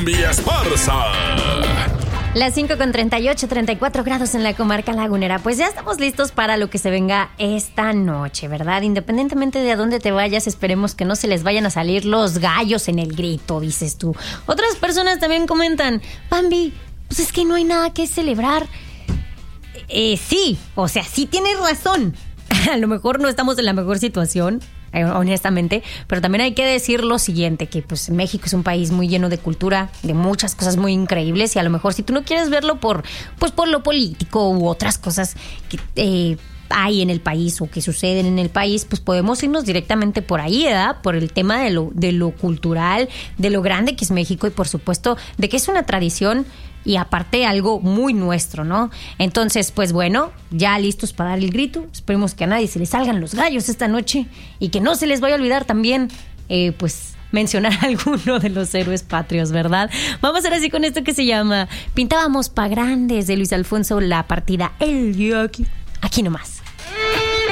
Bambi Esparza. Las 5:38, 34 grados en la comarca lagunera. Pues ya estamos listos para lo que se venga esta noche, ¿verdad? Independientemente de a dónde te vayas, esperemos que no se les vayan a salir los gallos en el grito, dices tú. Otras personas también comentan, Bambi, pues es que no hay nada que celebrar. Sí, o sea, sí tienes razón. A lo mejor no estamos en la mejor situación, honestamente, pero también hay que decir lo siguiente, que pues México es un país muy lleno de cultura, de muchas cosas muy increíbles, y a lo mejor si tú no quieres verlo por lo político u otras cosas que hay en el país o que suceden en el país, pues podemos irnos directamente por ahí, ¿verdad? Por el tema de lo cultural, de lo grande que es México y por supuesto de que es una tradición y aparte algo muy nuestro, ¿no? Entonces, pues bueno, ya listos para dar el grito. Esperemos que a nadie se le salgan los gallos esta noche y que no se les vaya a olvidar también, pues mencionar a alguno de los héroes patrios, ¿verdad? Vamos ahora sí con esto que se llama Pintábamos pa' Grandes, de Luis Alfonso, la partida El Yaqui. Aquí nomás.